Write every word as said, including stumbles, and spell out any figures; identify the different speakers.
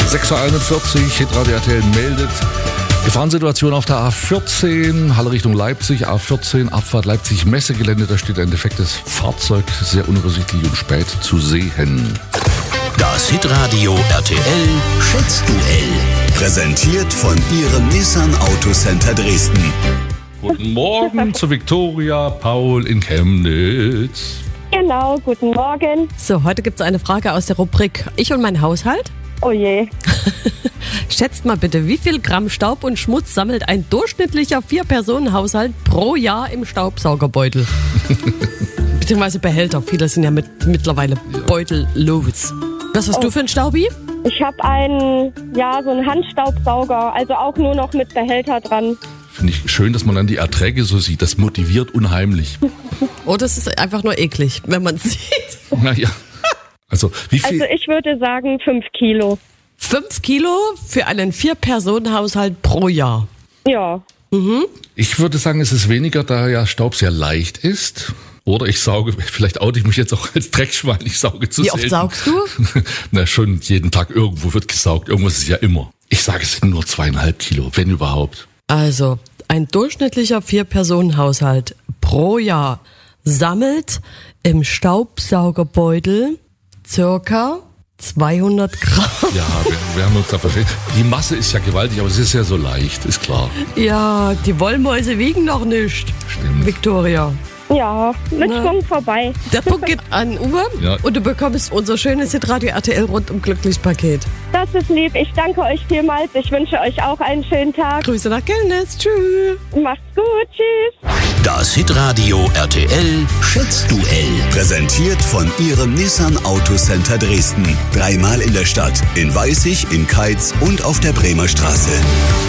Speaker 1: sechs Uhr einundvierzig, Hitradio R T L meldet Gefahrensituation auf der A vierzehn, Halle Richtung Leipzig, A vierzehn, Abfahrt Leipzig-Messegelände. Da steht ein defektes Fahrzeug, sehr unübersichtlich und spät zu sehen.
Speaker 2: Das Hitradio R T L Schätzduell. Präsentiert von Ihrem Nissan Autocenter Dresden.
Speaker 1: Guten Morgen zu Viktoria Paul in Chemnitz.
Speaker 3: Genau, guten Morgen.
Speaker 4: So, heute gibt es eine Frage aus der Rubrik Ich und mein Haushalt.
Speaker 3: Oh je.
Speaker 4: Schätzt mal bitte, wie viel Gramm Staub und Schmutz sammelt ein durchschnittlicher Vier-Personen-Haushalt pro Jahr im Staubsaugerbeutel? Beziehungsweise Behälter. Viele sind ja mit, mittlerweile beutellos. Was hast
Speaker 3: Oh.
Speaker 4: du für ein Staubi?
Speaker 3: Ich habe einen, ja, so einen Handstaubsauger, also auch nur noch mit Behälter dran.
Speaker 1: Finde ich schön, dass man dann die Erträge so sieht. Das motiviert unheimlich.
Speaker 4: Oder es ist einfach nur eklig, wenn man es sieht.
Speaker 1: Naja. Also, wie viel?
Speaker 3: Also ich würde sagen fünf Kilo.
Speaker 4: Fünf Kilo für einen Vier-Personen-Haushalt pro Jahr.
Speaker 3: Ja.
Speaker 1: Ich würde sagen, es ist weniger, da ja Staub sehr leicht ist. Oder ich sauge, vielleicht oute ich mich jetzt auch als Dreckschwein, ich sauge zu
Speaker 4: Wie oft
Speaker 1: selten.
Speaker 4: saugst du?
Speaker 1: Na, schon jeden Tag irgendwo wird gesaugt. Irgendwas ist ja immer. Ich sage, es sind nur zweieinhalb Kilo, wenn überhaupt.
Speaker 4: Also, ein durchschnittlicher Vier-Personen-Haushalt pro Jahr sammelt im Staubsaugerbeutel circa zweihundert Gramm.
Speaker 1: Ja, wir, wir haben uns da verstehen. Die Masse ist ja gewaltig, aber es ist ja so leicht, ist klar.
Speaker 4: Ja, die Wollmäuse wiegen noch nicht.
Speaker 1: Stimmt.
Speaker 4: Victoria.
Speaker 3: Ja, mit
Speaker 4: Na.
Speaker 3: Schwung vorbei.
Speaker 4: Der Punkt geht an Uwe
Speaker 1: Ja.
Speaker 4: und du bekommst unser schönes Hitradio R T L rundum glücklich Paket.
Speaker 3: Das ist lieb. Ich danke euch vielmals. Ich wünsche euch auch einen schönen Tag.
Speaker 4: Grüße nach Chemnitz. Tschüss.
Speaker 3: Macht's gut. Tschüss.
Speaker 2: Das Hitradio R T L Schätzduell. Präsentiert von Ihrem Nissan Autocenter Dresden. Dreimal in der Stadt. In Weißig, in Keitz und auf der Bremer Straße.